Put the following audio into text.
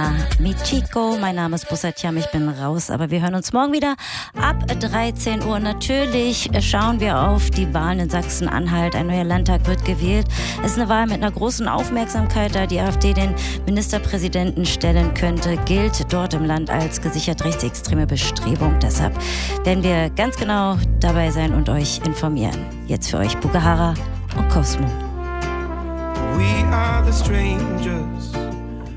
war Michiko. Mein Name ist Bussatiam, ich bin raus, aber wir hören uns morgen wieder ab 13 Uhr. Natürlich schauen wir auf die Wahlen in Sachsen-Anhalt. Ein neuer Landtag wird gewählt. Es ist eine Wahl mit einer großen Aufmerksamkeit, da die AfD den Ministerpräsidenten stellen könnte, gilt dort im Land als gesichert rechtsextreme Bestrebung. Deshalb werden wir ganz genau dabei sein und euch informieren. Jetzt für euch Bugahara und Cosmo. We are the strangers